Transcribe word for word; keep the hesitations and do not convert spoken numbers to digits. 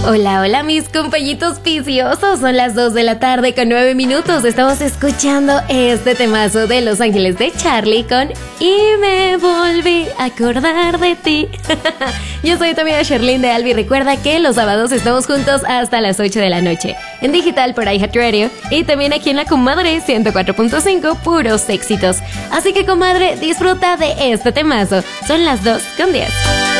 Hola, hola mis compañitos viciosos, son las dos de la tarde con nueve minutos, estamos escuchando este temazo de Los Ángeles de Charlie con Y me volví a acordar de ti. Yo soy tu amiga Sherlyn de Albi, recuerda que los sábados estamos juntos hasta las ocho de la noche, en digital por iHeartRadio y también aquí en La Comadre ciento cuatro punto cinco, puros éxitos. Así que comadre, disfruta de este temazo, son las dos con diez.